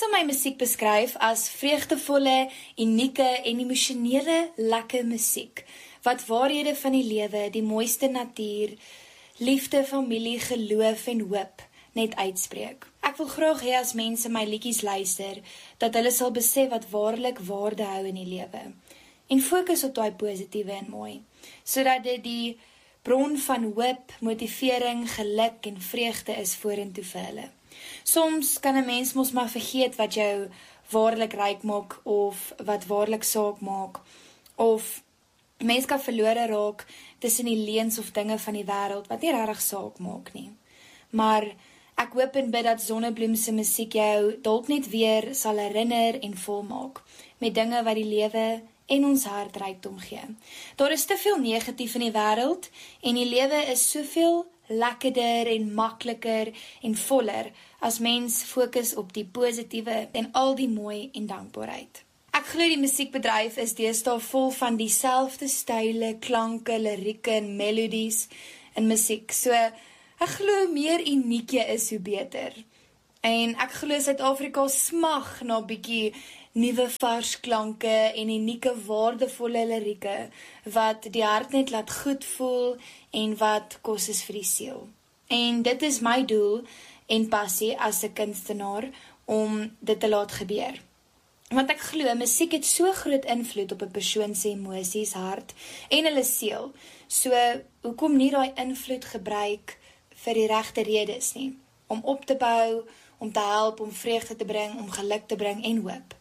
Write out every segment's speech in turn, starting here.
sal my musiek beskryf as vreugdevolle, unieke en emosionele lekker musiek, wat waarhede van die lewe, die mooiste natuur, liefde, familie, geloof en hoop net uitspreek. Ek wil graag hê as mense my liedjies luister, dat hulle sal besef wat waarlik waarde hou in die lewe. En fokus op daai positiewe en mooi, sodat dit die bron van hoop, motivering, geluk en vreugde is vorentoe vir hulle. Soms kan 'n mens mos maar vergeet wat jou waarlik ryk maak, of wat waarlik saak maak, of mens kan verlore raak tussen die leuns of dinge van die wêreld, wat nie regtig saak maak nie. Maar ek hoop en bid dat Sonnebloem se musiek jou dalk net weer sal herinner en volmaak, met dinge wat die lewe en ons hart rykdom gee. Daar is te veel negatief in die wêreld, en die lewe is soveel lekkerder en makliker en voller, as mens fokus op die positiewe en al die mooi en dankbaarheid. Ek glo die musiekbedryf is deesdae vol van dieselfde style, klanke, lirieke en melodies in musiek. So, ek glo hoe meer uniek jy is, hoe beter. En ek glo Suid-Afrika smag na bietjie nuwe vars klanke en unieke waardevolle lirieke, wat die hart net laat goed voel en wat kos is vir die siel. En dit is my doel en passie as 'n kunstenaar om dit te laat gebeur. Want ek glo, musiek het so groot invloed op 'n persoon se emosies, hart en hulle siel. So, hoekom nie daai invloed gebruik vir die regte redes nie? Om op te bou, om te help, om vreugde te bring, om geluk te bring en hoop.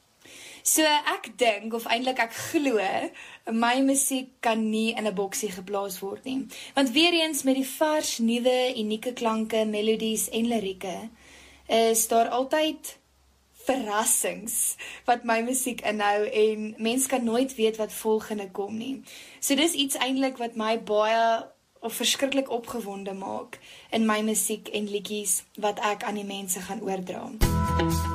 So ek dink, of eintlik ek glo, my musiek kan nie in 'n boksie geplaas word nie. Want weer eens met die vars, nuwe, unieke klanke, melodies en lirieke, is daar altyd verrassings wat my musiek inhou, en mens kan nooit weet wat volgende kom nie. So dis iets eintlik wat my baie of verskriklik opgewonde maak in my musiek en liedjies wat ek aan die mense gaan oordra.